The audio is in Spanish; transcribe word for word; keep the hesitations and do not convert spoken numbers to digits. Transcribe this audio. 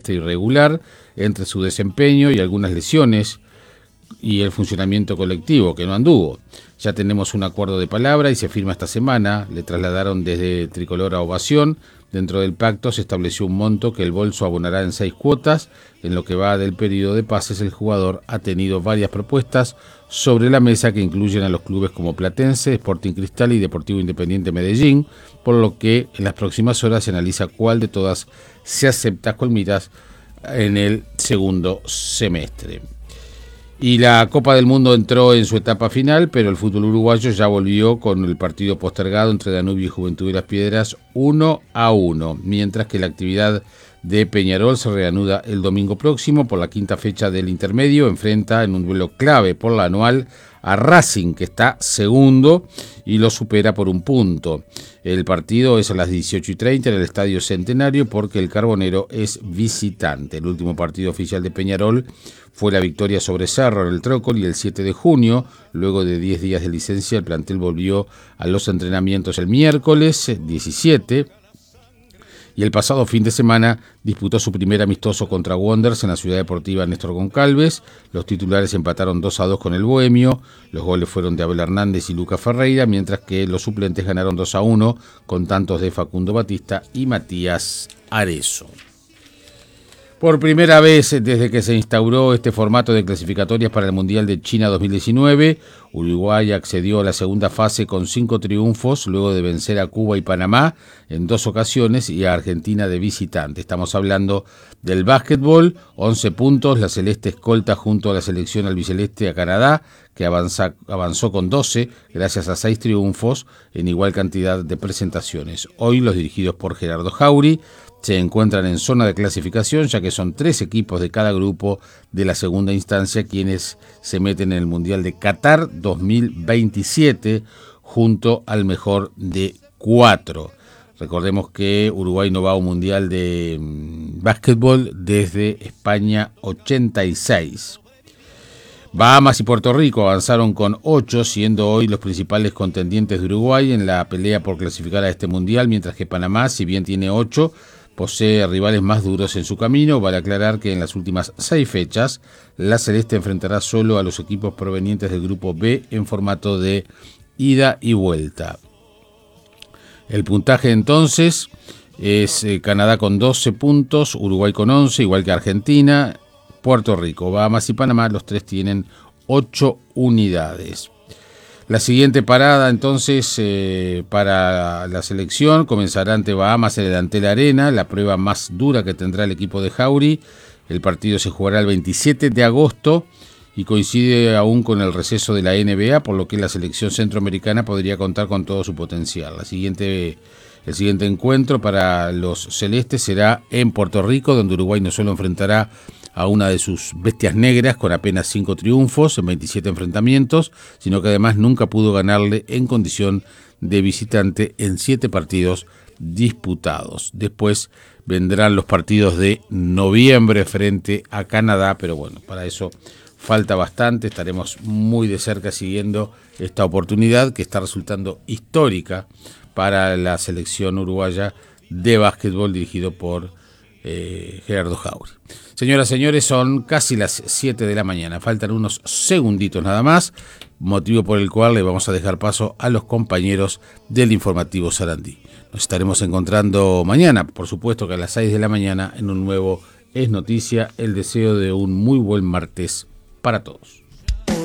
semestre irregular entre su desempeño y algunas lesiones y el funcionamiento colectivo, que no anduvo. Ya tenemos un acuerdo de palabra y se firma esta semana. Le trasladaron desde Tricolor a Ovación. Dentro del pacto se estableció un monto que el bolso abonará en seis cuotas. En lo que va del periodo de pases, el jugador ha tenido varias propuestas sobre la mesa que incluyen a los clubes como Platense, Sporting Cristal y Deportivo Independiente Medellín, por lo que en las próximas horas se analiza cuál de todas se acepta con miras en el segundo semestre. Y la Copa del Mundo entró en su etapa final, pero el fútbol uruguayo ya volvió con el partido postergado entre Danubio y Juventud de las Piedras uno a uno, mientras que la actividad de Peñarol se reanuda el domingo próximo por la quinta fecha del intermedio. Enfrenta en un duelo clave por la anual a Racing, que está segundo y lo supera por un punto. El partido es a las dieciocho y treinta en el Estadio Centenario porque el Carbonero es visitante. El último partido oficial de Peñarol fue la victoria sobre Cerro en el Trócoli el siete de junio. Luego de diez días de licencia, el plantel volvió a los entrenamientos el miércoles diecisiete. Y el pasado fin de semana disputó su primer amistoso contra Wanderers en la Ciudad Deportiva Néstor Goncalves. Los titulares empataron dos a dos con el Bohemio. Los goles fueron de Abel Hernández y Lucas Ferreira, mientras que los suplentes ganaron dos a uno con tantos de Facundo Batista y Matías Arezzo. Por primera vez desde que se instauró este formato de clasificatorias para el Mundial de China dos mil diecinueve, Uruguay accedió a la segunda fase con cinco triunfos, luego de vencer a Cuba y Panamá en dos ocasiones y a Argentina de visitante. Estamos hablando del básquetbol, once puntos, la celeste escolta junto a la selección albiceleste a Canadá, que avanza, avanzó con doce gracias a seis triunfos en igual cantidad de presentaciones. Hoy los dirigidos por Gerardo Jauri se encuentran en zona de clasificación, ya que son tres equipos de cada grupo de la segunda instancia quienes se meten en el Mundial de Qatar dos mil veintisiete junto al mejor de cuatro. Recordemos que Uruguay no va a un Mundial de mmm, básquetbol desde España ochenta y seis. Bahamas y Puerto Rico avanzaron con ocho, siendo hoy los principales contendientes de Uruguay en la pelea por clasificar a este Mundial, mientras que Panamá, si bien tiene ocho, posee rivales más duros en su camino. Vale aclarar que en las últimas seis fechas, la Celeste enfrentará solo a los equipos provenientes del Grupo B en formato de ida y vuelta. El puntaje entonces es eh, Canadá con doce puntos, Uruguay con once, igual que Argentina, Puerto Rico, Bahamas y Panamá, los tres tienen ocho unidades. La siguiente parada entonces eh, para la selección comenzará ante Bahamas en el Antel Arena, la prueba más dura que tendrá el equipo de Jauri. El partido se jugará el veintisiete de agosto y coincide aún con el receso de la N B A, por lo que la selección centroamericana podría contar con todo su potencial. La siguiente, el siguiente encuentro para los celestes será en Puerto Rico, donde Uruguay no solo enfrentará a una de sus bestias negras con apenas cinco triunfos en veintisiete enfrentamientos, sino que además nunca pudo ganarle en condición de visitante en siete partidos disputados. Después vendrán los partidos de noviembre frente a Canadá, pero bueno, para eso falta bastante. Estaremos muy de cerca siguiendo esta oportunidad que está resultando histórica para la selección uruguaya de básquetbol dirigido por Eh, Gerardo Jauri. Señoras y señores, son casi las siete de la mañana, faltan unos segunditos nada más, motivo por el cual le vamos a dejar paso a los compañeros del informativo Sarandí. Nos estaremos encontrando mañana, por supuesto que a las seis de la mañana, en un nuevo Es Noticia. El deseo de un muy buen martes para todos.